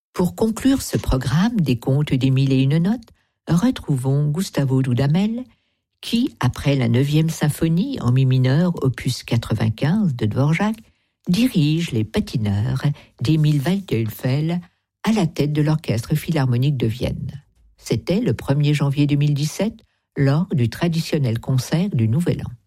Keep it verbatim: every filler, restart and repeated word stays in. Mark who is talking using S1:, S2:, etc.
S1: Pour conclure ce programme des contes des mille et une notes, retrouvons Gustavo Dudamel, qui, après la neuvième symphonie en mi mineur, opus quatre-vingt-quinze de Dvorak, dirige les patineurs d'Emil Waldteufel à la tête de l'Orchestre philharmonique de Vienne. C'était le premier janvier deux mille dix-sept, lors du traditionnel concert du Nouvel An.